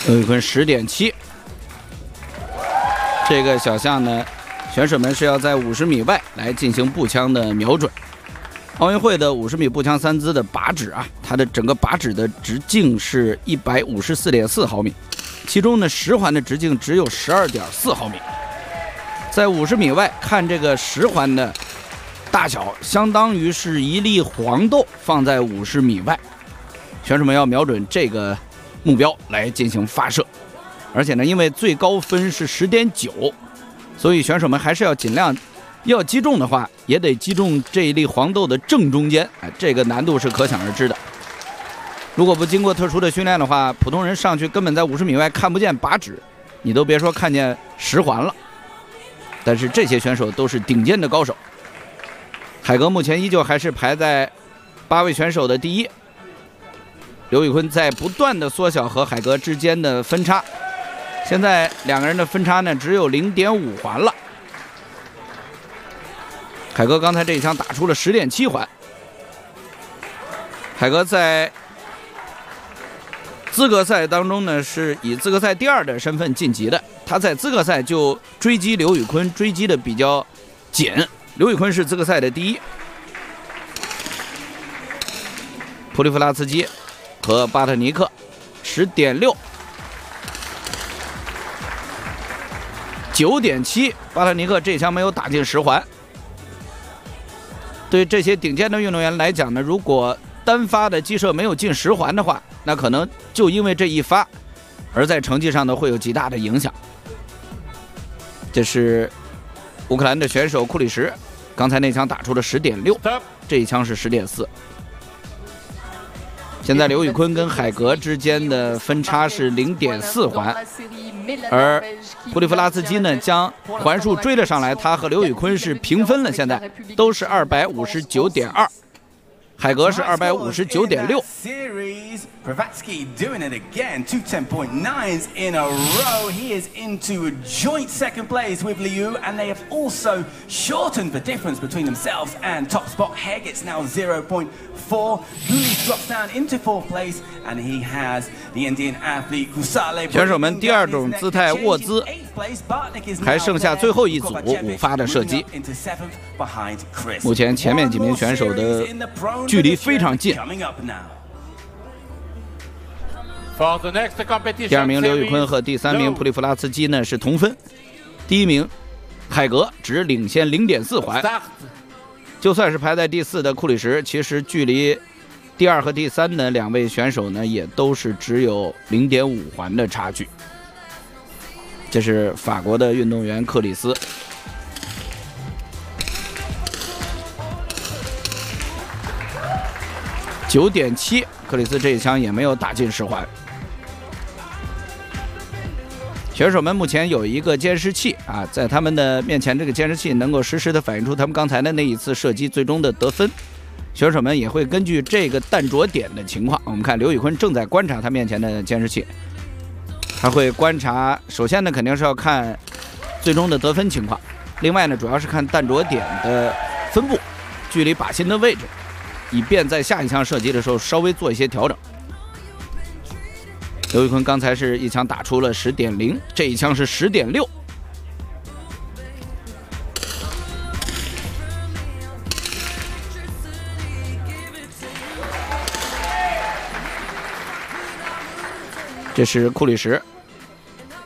刘宇坤10.7。这个小项呢，选手们是要在50米外来进行步枪的瞄准。奥运会的50米步枪3姿的靶指啊，它的整个靶指的直径是154.4毫米，其中呢10环的直径只有12.4毫米。在50米外看这个10环的大小，相当于是一粒黄豆放在50米外，选手们要瞄准这个目标来进行发射。而且呢，因为最高分是10.9，所以选手们还是要尽量，要击中的话，也得击中这一粒黄豆的正中间。这个难度是可想而知的。如果不经过特殊的训练的话，普通人上去根本在50米外看不见靶指，你都别说看见10环了。但是这些选手都是顶尖的高手。海格目前依旧还是排在8位选手的第一。刘宇坤在不断的缩小和海格之间的分差。现在两个人的分差呢，只有0.5环了。海格刚才这一枪打出了10.7环。海格在资格赛当中呢，是以资格赛第2的身份晋级的。他在资格赛就追击刘宇坤，追击的比较紧。刘宇坤是资格赛的第一。普利夫拉茨基和巴特尼克10.6。9.7，巴特尼克这枪没有打进10环。对这些顶尖的运动员来讲呢，如果单发的击射没有进10环的话，那可能就因为这一发，而在成绩上呢会有极大的影响。这是乌克兰的选手库里什，刚才那枪打出了10.6，这一枪是10.4。现在刘宇坤跟海格之间的分差是0.4环，而普利夫拉茨基呢将环数追了上来，他和刘宇坤是平分了，现在都是259.2，海格是259.6。 Pravatsky doing it again, 2 10.9s in a row. He is into a joint second place with Liu, and they have also shortened the difference between themselves and top spot. Haig, it's now 0.4. Gulis drops down into 4th place, and he has the Indian athlete Kusale. 选手们第2种姿态握姿，还剩下最后一组5发的射击。目前前面几名选手的距离非常近。第2名刘宇坤和第3名普利夫拉茨基呢是同分，第1名海格只领先0.4环。就算是排在第4的库里什，其实距离第2和第3的2位选手呢也都是只有0.5环的差距。这是法国的运动员克里斯。9.7，克里斯这一枪也没有打进10环。选手们目前有一个监视器啊，在他们的面前，这个监视器能够实时的反映出他们刚才的那一次射击最终的得分。选手们也会根据这个弹着点的情况，我们看刘宇坤正在观察他面前的监视器，他会观察，首先呢肯定是要看最终的得分情况，另外呢主要是看弹着点的分布、距离靶心的位置，以便在下一枪射击的时候稍微做一些调整。刘宇坤刚才是一枪打出了10.0，这一枪是10.6。这是库里什